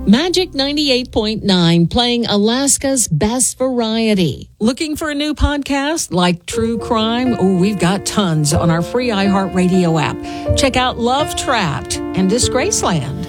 Magic 98.9, playing Alaska's best variety. Looking for a new podcast like True Crime? Oh, we've got tons on our free iHeartRadio app. Check out Love Trapped and Disgraceland.